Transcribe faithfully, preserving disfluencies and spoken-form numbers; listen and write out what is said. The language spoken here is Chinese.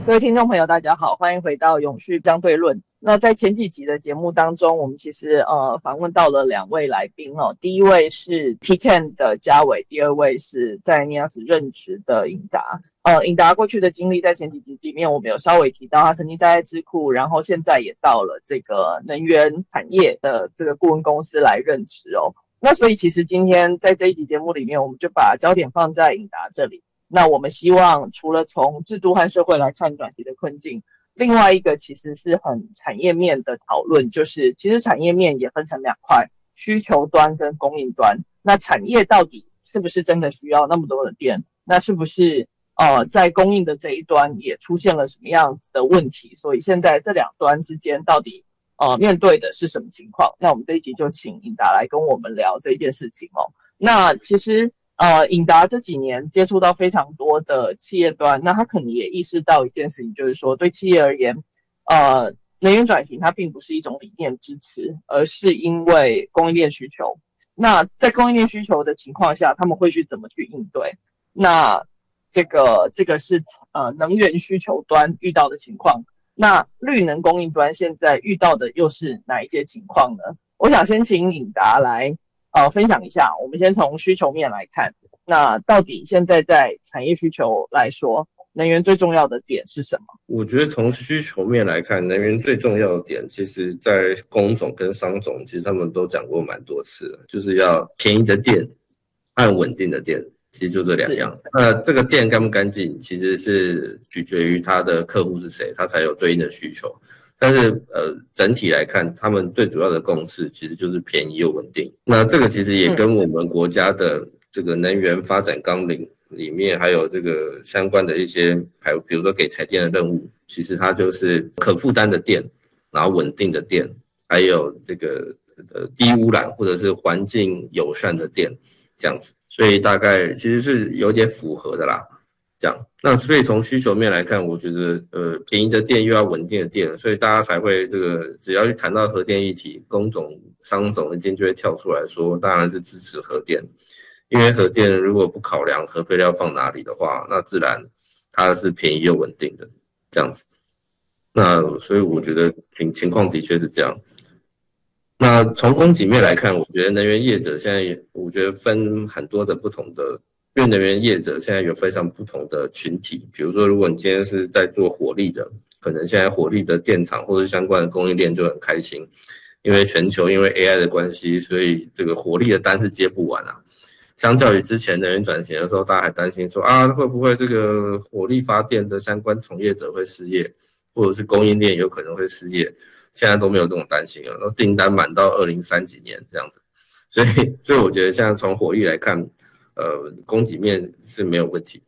各位听众朋友，大家好，欢迎回到永续相对论。那在前几集的节目当中，我们其实呃访问到了两位来宾哦。第一位是 T C A N 的嘉伟，第二位是在 N I A S 任职的尹达。呃，尹达过去的经历在前几集里面我们有稍微提到，他曾经待在智库，然后现在也到了这个能源产业的这个顾问公司来任职哦。那所以其实今天在这一集节目里面，我们就把焦点放在尹达这里。那我们希望除了从制度和社会来看转型的困境，另外一个其实是很产业面的讨论，就是其实产业面也分成两块，需求端跟供应端。那产业到底是不是真的需要那么多的电？那是不是呃在供应的这一端也出现了什么样子的问题？所以现在这两端之间到底呃面对的是什么情况？那我们这一集就请尹达来跟我们聊这件事情哦。那其实呃，尹达这几年接触到非常多的企业端，那他可能也意识到一件事情，就是说对企业而言，呃，能源转型它并不是一种理念支持，而是因为供应链需求。那在供应链需求的情况下，他们会去怎么去应对？那这个这个是呃能源需求端遇到的情况。那绿能供应端现在遇到的又是哪一些情况呢？我想先请尹达来呃，分享一下，我们先从需求面来看，那到底现在在产业需求来说，能源最重要的点是什么？ 我觉得从需求面来看，能源最重要的点，其实在工总跟商总，其实他们都讲过蛮多次了，就是要便宜的电和稳定的电，其实就这两样。那这个电干不干净，其实是取决于他的客户是谁，他才有对应的需求。但是呃，整体来看，他们最主要的共识其实就是便宜又稳定。那这个其实也跟我们国家的这个能源发展纲领里面，还有这个相关的一些，还有比如说给台电的任务，其实它就是可负担的电，然后稳定的电，还有这个呃低污染或者是环境友善的电，这样子。所以大概其实是有点符合的啦。这样，那所以从需求面来看，我觉得呃便宜的电又要稳定的电，所以大家才会这个只要去谈到核电议题，工总、商总一定就会跳出来说，当然是支持核电，因为核电如果不考量核废料放哪里的话，那自然它是便宜又稳定的这样子。那所以我觉得情情况的确是这样。那从供给面来看，我觉得能源业者现在也，我觉得分很多的不同的。因为能源业者现在有非常不同的群体，比如说，如果你今天是在做火力的，可能现在火力的电厂或者相关的供应链就很开心，因为全球因为 A I 的关系，所以这个火力的单是接不完啊。相较于之前能源转型的时候，大家还担心说啊，会不会这个火力发电的相关从业者会失业，或者是供应链有可能会失业，现在都没有这种担心了，都订单满到二零三几年这样子，所以，所以我觉得现在从火力来看。呃，供给面是没有问题，